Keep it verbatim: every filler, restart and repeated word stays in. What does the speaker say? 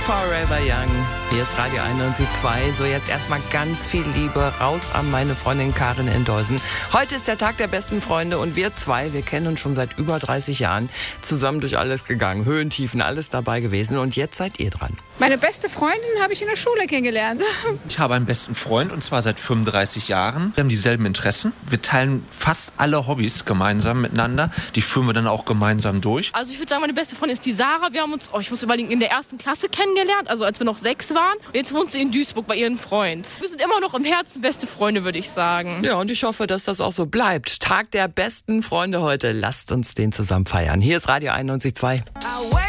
Forever Young. Hier ist Radio einundneunzig Komma zwei. So, jetzt erstmal ganz viel Liebe raus an meine Freundin Karin in Deusen. Heute ist der Tag der besten Freunde und wir zwei, wir kennen uns schon seit über dreißig Jahren, zusammen durch alles gegangen. Höhen, Tiefen, alles dabei gewesen und jetzt seid ihr dran. Meine beste Freundin habe ich in der Schule kennengelernt. Ich habe einen besten Freund und zwar seit fünfunddreißig Jahren. Wir haben dieselben Interessen. Wir teilen fast alle Hobbys gemeinsam miteinander. Die führen wir dann auch gemeinsam durch. Also ich würde sagen, meine beste Freundin ist die Sarah. Wir haben uns, oh, ich muss überlegen, in der ersten Klasse kennengelernt, also als wir noch sechs waren. Jetzt wohnt sie in Duisburg bei ihrem Freund. Wir sind immer noch im Herzen beste Freunde, würde ich sagen. Ja, und ich hoffe, dass das auch so bleibt. Tag der besten Freunde heute. Lasst uns den zusammen feiern. Hier ist Radio einundneunzig Komma zwei.